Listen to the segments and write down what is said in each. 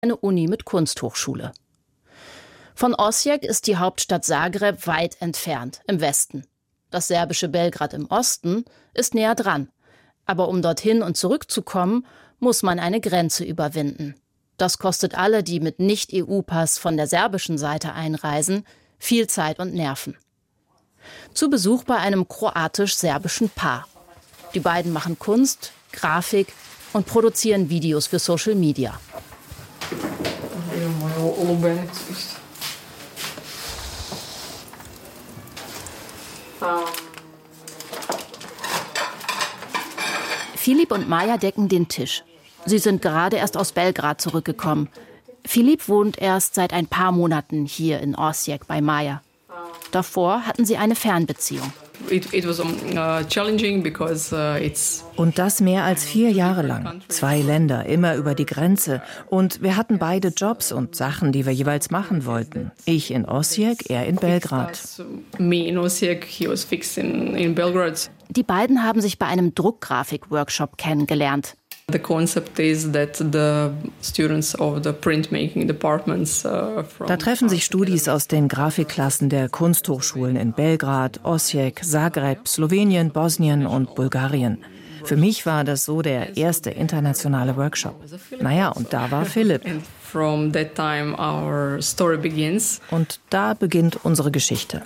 eine Uni mit Kunsthochschule. Von Osijek ist die Hauptstadt Zagreb weit entfernt, im Westen. Das serbische Belgrad im Osten ist näher dran. Aber um dorthin und zurückzukommen, muss man eine Grenze überwinden. Das kostet alle, die mit Nicht-EU-Pass von der serbischen Seite einreisen, viel Zeit und Nerven. Zu Besuch bei einem kroatisch-serbischen Paar. Die beiden machen Kunst, Grafik und produzieren Videos für Social Media. Filip und Maja decken den Tisch. Sie sind gerade erst aus Belgrad zurückgekommen. Filip wohnt erst seit ein paar Monaten hier in Osijek bei Maja. Davor hatten sie eine Fernbeziehung. Und das mehr als 4 Jahre lang. 2 Länder, immer über die Grenze. Und wir hatten beide Jobs und Sachen, die wir jeweils machen wollten. Ich in Osijek, er in Belgrad. Die beiden haben sich bei einem Druckgrafik-Workshop kennengelernt. The concept is that the students of the printmaking departments Da treffen sich Studis aus den Grafikklassen der Kunsthochschulen in Belgrad, Osijek, Zagreb, Slowenien, Bosnien und Bulgarien. Für mich war das so der erste internationale Workshop. Naja, und da war Filip. From that time our story begins. Und da beginnt unsere Geschichte.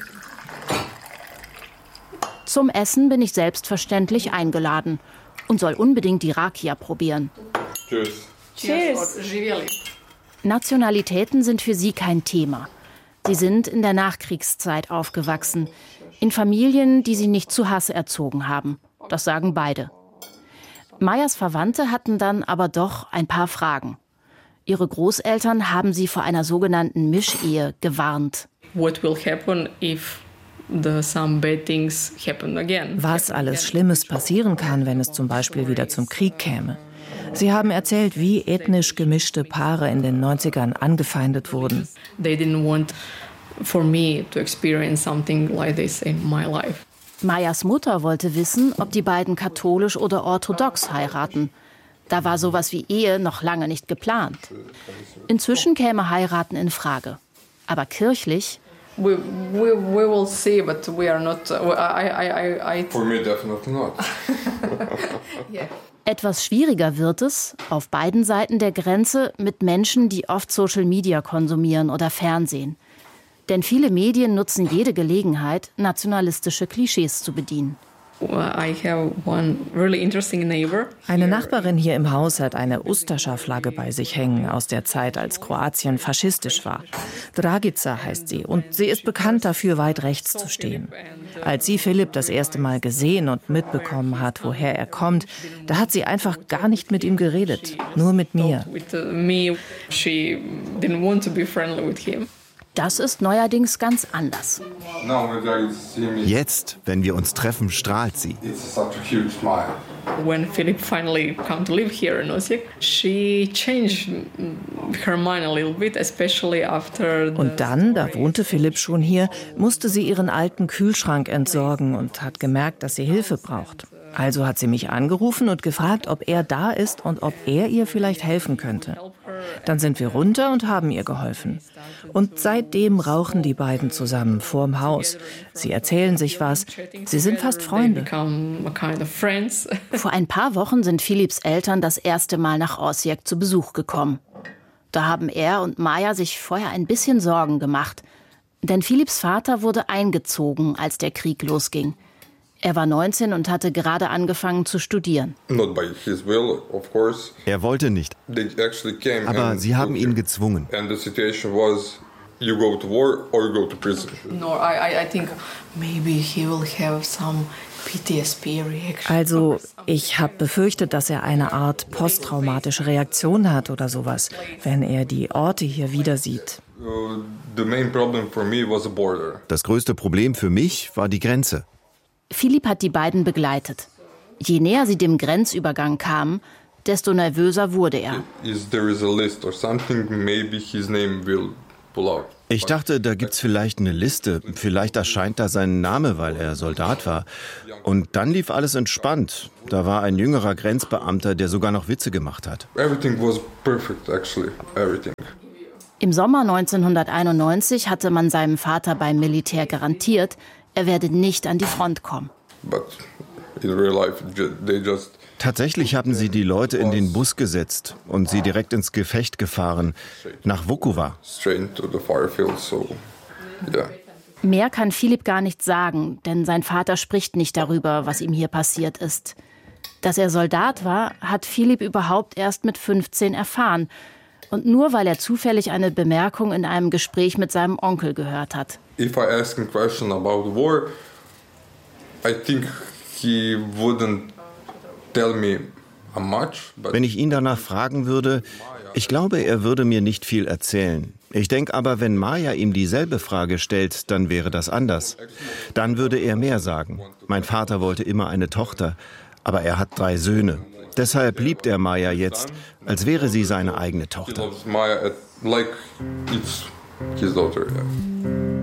Zum Essen bin ich selbstverständlich eingeladen und soll unbedingt die Rakia probieren. Tschüss. Cheers. Nationalitäten sind für sie kein Thema. Sie sind in der Nachkriegszeit aufgewachsen, in Familien, die sie nicht zu Hass erzogen haben. Das sagen beide. Majas Verwandte hatten dann aber doch ein paar Fragen. Ihre Großeltern haben sie vor einer sogenannten Mischehe gewarnt. What will happen if some bad things happen again? Was alles Schlimmes passieren kann, wenn es zum Beispiel wieder zum Krieg käme. Sie haben erzählt, wie ethnisch gemischte Paare in den 90ern angefeindet wurden. They didn't want for me to experience something like this in my life. Majas Mutter wollte wissen, ob die beiden katholisch oder orthodox heiraten. Da war sowas wie Ehe noch lange nicht geplant. Inzwischen käme Heiraten in Frage. Aber kirchlich? We will see, but we are not. For me, definitely not. Etwas schwieriger wird es, auf beiden Seiten der Grenze, mit Menschen, die oft Social Media konsumieren oder Fernsehen. Denn viele Medien nutzen jede Gelegenheit, nationalistische Klischees zu bedienen. Eine Nachbarin hier im Haus hat eine Ustascha-Flagge bei sich hängen aus der Zeit, als Kroatien faschistisch war. Dragica heißt sie und sie ist bekannt dafür, weit rechts zu stehen. Als sie Filip das erste Mal gesehen und mitbekommen hat, woher er kommt, da hat sie einfach gar nicht mit ihm geredet, nur mit mir. Das ist neuerdings ganz anders. Jetzt, wenn wir uns treffen, strahlt sie. When Filip finally came to live here in Osijek, she changed her mind a little bit, especially after the... Und dann, da wohnte Filip schon hier, musste sie ihren alten Kühlschrank entsorgen und hat gemerkt, dass sie Hilfe braucht. Also hat sie mich angerufen und gefragt, ob er da ist und ob er ihr vielleicht helfen könnte. Dann sind wir runter und haben ihr geholfen. Und seitdem rauchen die beiden zusammen vorm Haus. Sie erzählen sich was. Sie sind fast Freunde. Vor ein paar Wochen sind Filips Eltern das erste Mal nach Osijek zu Besuch gekommen. Da haben er und Maja sich vorher ein bisschen Sorgen gemacht. Denn Filips Vater wurde eingezogen, als der Krieg losging. Er war 19 und hatte gerade angefangen zu studieren. Not by his will, of course. Er wollte nicht. They actually came. Aber sie haben ihn gezwungen. And the situation was, you go to war or you go to prison. No, I think maybe he will have some PTSD reaction. Also, ich habe befürchtet, dass er eine Art posttraumatische Reaktion hat oder sowas, wenn er die Orte hier wieder sieht. The main problem for me was the border. Das größte Problem für mich war die Grenze. Filip hat die beiden begleitet. Je näher sie dem Grenzübergang kamen, desto nervöser wurde er. There is a list or something, maybe his name will pull out. Ich dachte, da gibt's vielleicht eine Liste. Vielleicht erscheint da sein Name, weil er Soldat war. Und dann lief alles entspannt. Da war ein jüngerer Grenzbeamter, der sogar noch Witze gemacht hat. Everything was perfect, actually. Everything. Im Sommer 1991 hatte man seinem Vater beim Militär garantiert, er werde nicht an die Front kommen. But in real life, they just... Tatsächlich haben sie die Leute in den Bus gesetzt und sie direkt ins Gefecht gefahren, nach Vukovar. Straight to the fire field, so yeah. Mehr kann Filip gar nicht sagen, denn sein Vater spricht nicht darüber, was ihm hier passiert ist. Dass er Soldat war, hat Filip überhaupt erst mit 15 erfahren. Und nur weil er zufällig eine Bemerkung in einem Gespräch mit seinem Onkel gehört hat. If I ask him a question about the war, I think he wouldn't tell me much. Wenn ich ihn danach fragen würde, ich glaube, er würde mir nicht viel erzählen. Ich denke aber, wenn Maja ihm dieselbe Frage stellt, dann wäre das anders. Dann würde er mehr sagen. Mein Vater wollte immer eine Tochter, aber er hat 3 Söhne. Deshalb liebt er Maja jetzt, als wäre sie seine eigene Tochter. He loves Maya like it's his daughter. Yeah.